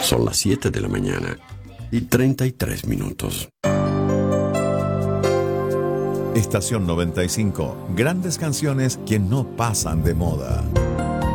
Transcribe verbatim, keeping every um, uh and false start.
Son las siete de la mañana y treinta y tres minutos. Estación noventa y cinco. Grandes canciones que no pasan de moda.